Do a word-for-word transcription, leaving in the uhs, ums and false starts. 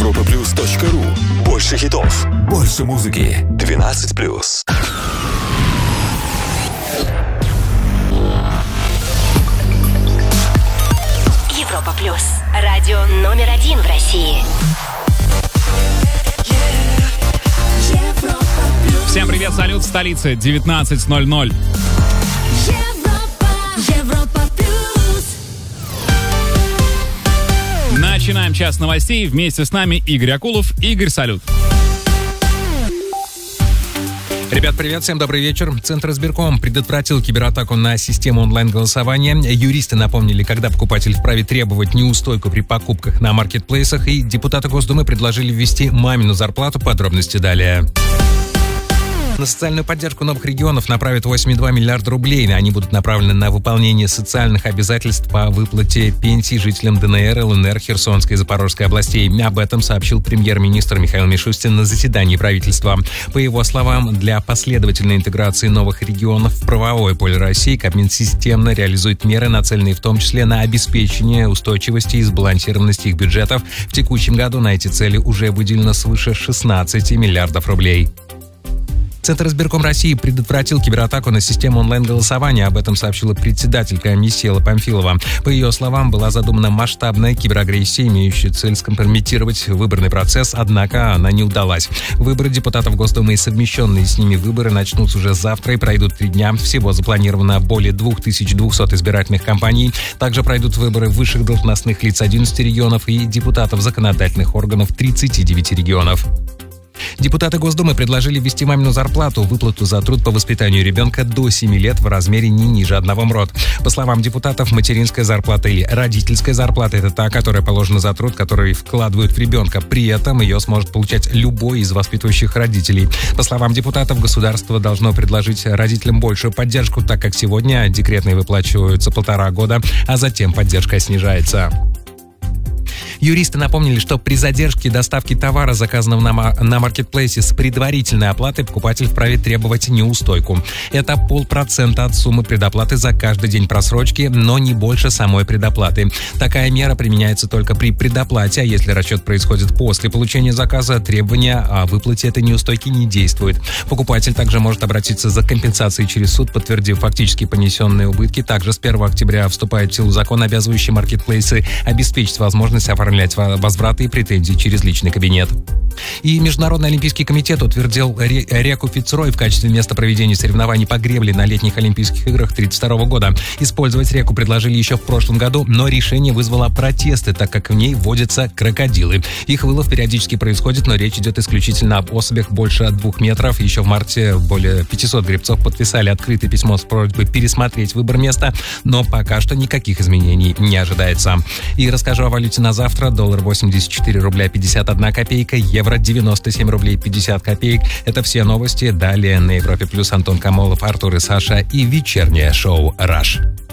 европа плюс точка ру. Больше хитов, больше музыки. двенадцать плюс. Европа плюс. Радио номер один в России. Всем привет, салют в столице, девятнадцать ноль ноль. Начинаем час новостей. Вместе с нами Игорь Акулов. Игорь, салют. Ребят, привет, всем добрый вечер. Центр избирком предотвратил кибератаку на систему онлайн-голосования. Юристы напомнили, когда покупатель вправе требовать неустойку при покупках на маркетплейсах. И депутаты Госдумы предложили ввести мамину зарплату. Подробности далее. На социальную поддержку новых регионов направят восемь целых два миллиарда рублей. Они будут направлены на выполнение социальных обязательств по выплате пенсий жителям ДНР, ЛНР, Херсонской и Запорожской областей. Об этом сообщил премьер-министр Михаил Мишустин на заседании правительства. По его словам, для последовательной интеграции новых регионов в правовое поле России Кабмин системно реализует меры, нацеленные в том числе на обеспечение устойчивости и сбалансированности их бюджетов. В текущем году на эти цели уже выделено свыше шестнадцати миллиардов рублей. Центр избирком России предотвратил кибератаку на систему онлайн-голосования. Об этом сообщила председатель комиссии Элла Памфилова. По ее словам, была задумана масштабная киберагрессия, имеющая цель скомпрометировать выборный процесс, однако она не удалась. Выборы депутатов Госдумы и совмещенные с ними выборы начнутся уже завтра и пройдут три дня. Всего запланировано более две тысячи двести избирательных кампаний. Также пройдут выборы высших должностных лиц одиннадцати регионов и депутатов законодательных органов тридцати девяти регионов. Депутаты Госдумы предложили ввести мамину зарплату, выплату за труд по воспитанию ребенка до семи лет в размере не ниже одного МРОТ. По словам депутатов, материнская зарплата или родительская зарплата – это та, которая положена за труд, который вкладывают в ребенка. При этом ее сможет получать любой из воспитывающих родителей. По словам депутатов, государство должно предложить родителям большую поддержку, так как сегодня декретные выплачиваются полтора года, а затем поддержка снижается. Юристы напомнили, что при задержке доставки товара, заказанного на, на маркетплейсе с предварительной оплатой, покупатель вправе требовать неустойку. Это полпроцента от суммы предоплаты за каждый день просрочки, но не больше самой предоплаты. Такая мера применяется только при предоплате, а если расчет происходит после получения заказа, требования о выплате этой неустойки не действуют. Покупатель также может обратиться за компенсацией через суд, подтвердив фактически понесенные убытки. Также с первого октября вступает в силу закон, обязывающий маркетплейсы обеспечить возможность оформлять оформлять возвраты и претензии через личный кабинет. И Международный олимпийский комитет утвердил реку Фицрой в качестве места проведения соревнований по гребле на летних Олимпийских играх тысяча девятьсот тридцать второго года. Использовать реку предложили еще в прошлом году, но решение вызвало протесты, так как в ней водятся крокодилы. Их вылов периодически происходит, но речь идет исключительно об особях больше двух метров. Еще в марте более пятисот гребцов подписали открытое письмо с просьбой пересмотреть выбор места, но пока что никаких изменений не ожидается. И расскажу о валюте на завтра. Доллар восемьдесят четыре рубля пятьдесят одна копейка, евро девяносто семь рублей пятьдесят копеек. Это все новости. Далее на Европе плюс Антон Камолов, Артур и Саша и вечернее шоу «Раш».